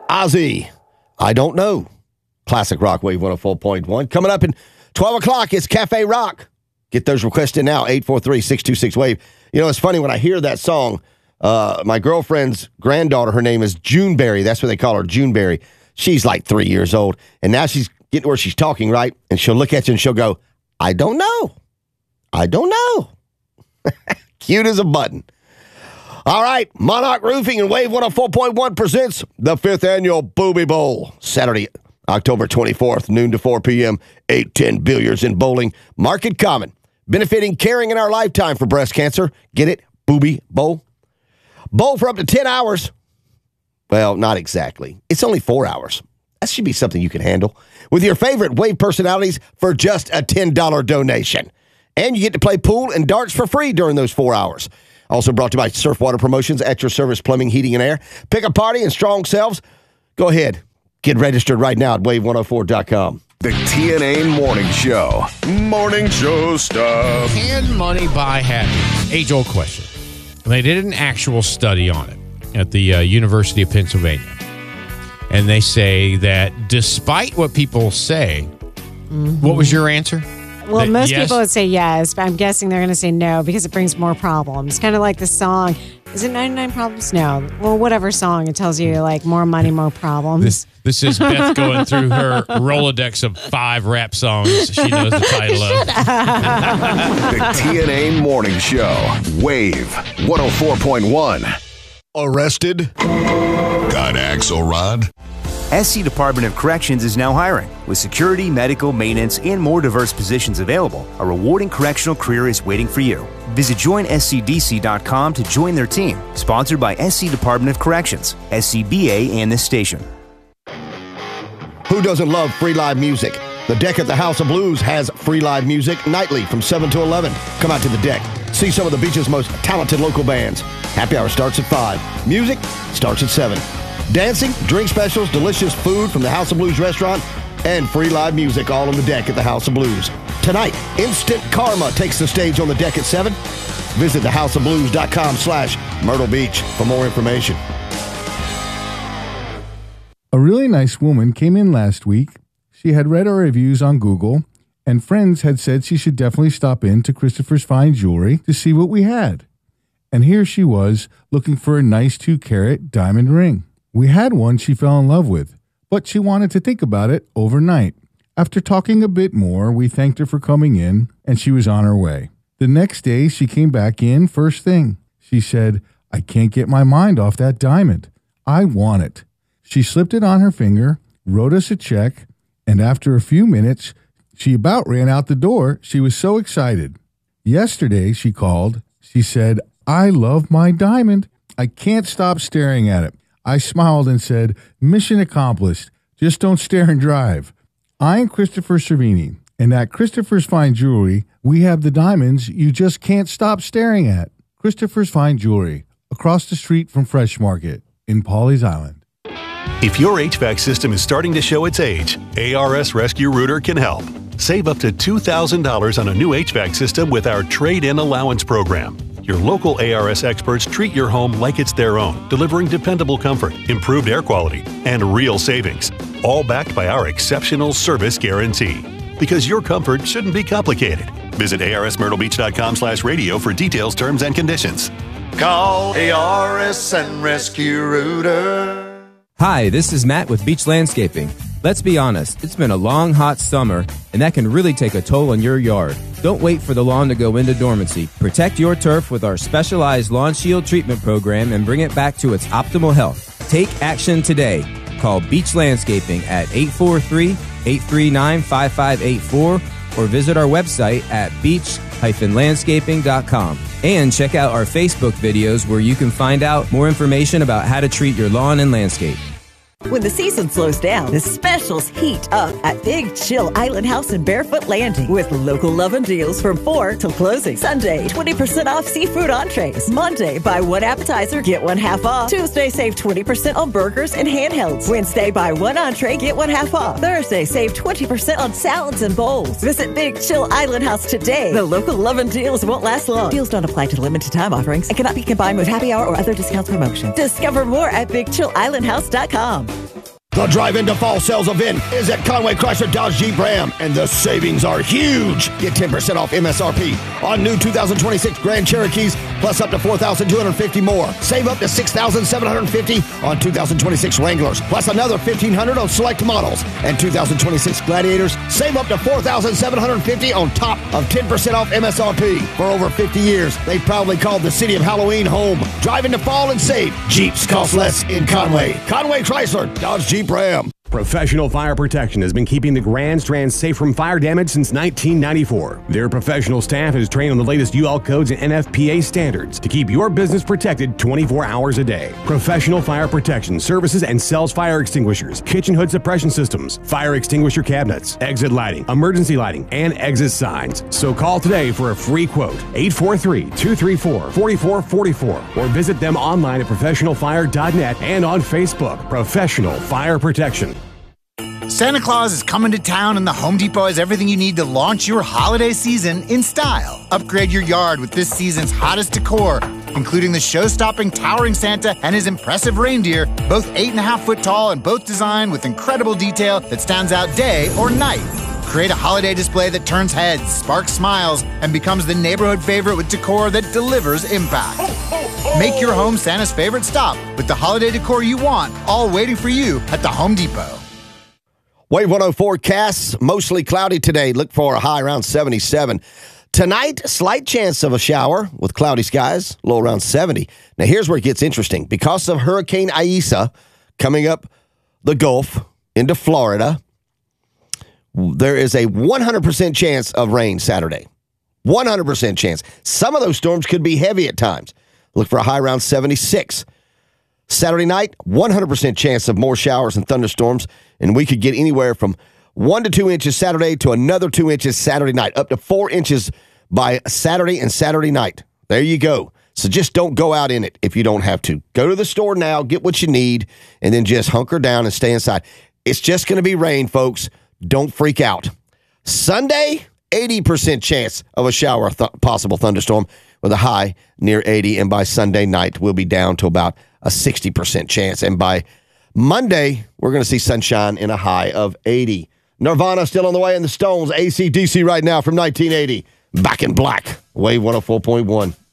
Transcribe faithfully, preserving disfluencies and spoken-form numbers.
Ozzy, I Don't Know. Classic Rock Wave one oh four point one. Coming up in twelve o'clock, it's Cafe Rock. Get those requests in now, eight four three, six two six, WAVE. You know, it's funny when I hear that song, uh, my girlfriend's granddaughter, her name is Juneberry. That's what they call her, Juneberry. She's like three years old, and now she's getting where she's talking, right? And she'll look at you and she'll go, I don't know. I don't know. Cute as a button. All right, Monarch Roofing and Wave one oh four point one presents the fifth annual Booby Bowl. Saturday, October twenty-fourth, noon to four p.m., eight ten Billiards in Bowling, Market Common. Benefiting Caring in Our Lifetime for breast cancer. Get it? Booby Bowl. Bowl for up to ten hours. Well, not exactly. It's only four hours. That should be something you can handle. With your favorite Wave personalities for just a ten dollars donation. And you get to play pool and darts for free during those four hours. Also brought to you by Surfwater Promotions, at your service, plumbing, heating, and air. Pick a party and strong selves. Go ahead. Get registered right now at wave one oh four dot com. The T N A Morning Show. Morning Show stuff. Can money buy happiness? Age-old question. And they did an actual study on it at the uh, University of Pennsylvania. And they say that despite what people say, mm-hmm. What was your answer? Well, that most yes? people would say yes, but I'm guessing they're going to say no because it brings more problems. Kind of like the song. Is it ninety-nine Problems? No. Well, whatever song. It tells you, like, more money, more problems. This, this is Beth going through her Rolodex of five rap songs she knows the title of. The T N A Morning Show. Wave one oh four point one. Arrested? Got Axelrod? S C Department of Corrections is now hiring. With security, medical, maintenance, and more diverse positions available, a rewarding correctional career is waiting for you. Visit join s c d c dot com to join their team. Sponsored by S C Department of Corrections, S C B A, and this station. Who doesn't love free live music? The Deck at the House of Blues has free live music nightly from seven to eleven. Come out to the Deck. See some of the beach's most talented local bands. Happy hour starts at five. Music starts at seven. Dancing, drink specials, delicious food from the House of Blues restaurant, and free live music all on the Deck at the House of Blues. Tonight, Instant Karma takes the stage on the Deck at seven. Visit the house of blues dot com slash Myrtle Beach for more information. A really nice woman came in last week. She had read our reviews on Google, and friends had said she should definitely stop in to Christopher's Fine Jewelry to see what we had. And here she was, looking for a nice two-carat diamond ring. We had one she fell in love with, but she wanted to think about it overnight. After talking a bit more, we thanked her for coming in, and she was on her way. The next day, she came back in first thing. She said, I can't get my mind off that diamond. I want it. She slipped it on her finger, wrote us a check, and after a few minutes, she about ran out the door. She was so excited. Yesterday, she called. She said, I love my diamond. I can't stop staring at it. I smiled and said, mission accomplished. Just don't stare and drive. I'm Christopher Cervini, and at Christopher's Fine Jewelry, we have the diamonds you just can't stop staring at. Christopher's Fine Jewelry, across the street from Fresh Market in Pawleys Island. If your H V A C system is starting to show its age, A R S Rescue Rooter can help. Save up to two thousand dollars on a new H V A C system with our Trade-In Allowance Program. Your local A R S experts treat your home like it's their own, delivering dependable comfort, improved air quality, and real savings, all backed by our exceptional service guarantee. Because your comfort shouldn't be complicated. Visit A R S Myrtle Beach dot com slash radio for details, terms, and conditions. Call A R S and Rescue Rooter. Hi, this is Matt with Beach Landscaping. Let's be honest, it's been a long, hot summer, and that can really take a toll on your yard. Don't wait for the lawn to go into dormancy. Protect your turf with our specialized Lawn Shield treatment program and bring it back to its optimal health. Take action today. Call Beach Landscaping at eight four three, eight three nine, five five eight four or visit our website at beach dash landscaping dot com. And check out our Facebook videos where you can find out more information about how to treat your lawn and landscape. When the season slows down, the specials heat up at Big Chill Island House and Barefoot Landing with local lovin' deals from four till closing. Sunday, twenty percent off seafood entrees. Monday, buy one appetizer, get one half off. Tuesday, save twenty percent on burgers and handhelds. Wednesday, buy one entree, get one half off. Thursday, save twenty percent on salads and bowls. Visit Big Chill Island House today. The local lovin' deals won't last long. Deals don't apply to limited time offerings and cannot be combined with happy hour or other discounts promotion. Discover more at big chill island house dot com. The Drive Into Fall sales event is at Conway Chrysler Dodge Jeep Ram, and the savings are huge. Get ten percent off M S R P on new two thousand twenty-six Grand Cherokees, plus up to four thousand two hundred fifty dollars more. Save up to six thousand seven hundred fifty dollars on two thousand twenty-six Wranglers, plus another fifteen hundred dollars on select models. And two thousand twenty-six Gladiators, save up to four thousand seven hundred fifty dollars on top of ten percent off M S R P. For over fifty years, they've proudly called the city of Halloween home. Drive into fall and save. Jeeps cost less in Conway. Conway Chrysler, Dodge Jeep Ram. Professional Fire Protection has been keeping the Grand Strand safe from fire damage since nineteen ninety-four. Their professional staff is trained on the latest U L codes and N F P A standards to keep your business protected twenty-four hours a day. Professional Fire Protection services and sells fire extinguishers, kitchen hood suppression systems, fire extinguisher cabinets, exit lighting, emergency lighting, and exit signs. So call today for a free quote, eight four three, two three four, four four four four, or visit them online at professional fire dot net and on Facebook. Professional Fire Protection. Santa Claus is coming to town, and the Home Depot has everything you need to launch your holiday season in style. Upgrade your yard with this season's hottest decor, including the show-stopping towering Santa and his impressive reindeer, both eight and a half foot tall and both designed with incredible detail that stands out day or night. Create a holiday display that turns heads, sparks smiles, and becomes the neighborhood favorite with decor that delivers impact. Make your home Santa's favorite stop with the holiday decor you want, all waiting for you at the Home Depot. Wave one oh forecast, mostly cloudy today. Look for a high around seventy-seven. Tonight, slight chance of a shower with cloudy skies, low around seventy. Now, here's where it gets interesting. Because of Hurricane Isaias coming up the Gulf into Florida, there is a one hundred percent chance of rain Saturday. one hundred percent chance. Some of those storms could be heavy at times. Look for a high around seventy-six. Saturday night, one hundred percent chance of more showers and thunderstorms, and we could get anywhere from one to two inches Saturday to another two inches Saturday night, up to four inches by Saturday and Saturday night. There you go. So just don't go out in it if you don't have to. Go to the store now, get what you need, and then just hunker down and stay inside. It's just going to be rain, folks. Don't freak out. Sunday, eighty percent chance of a shower, th- possible thunderstorm with a high near eighty, and by Sunday night, we'll be down to about a sixty percent chance. And by Monday, we're going to see sunshine in a high of eighty. Nirvana still on the way, in the Stones. A C D C right now from nineteen eighty. Back in Black. Wave one oh four point one.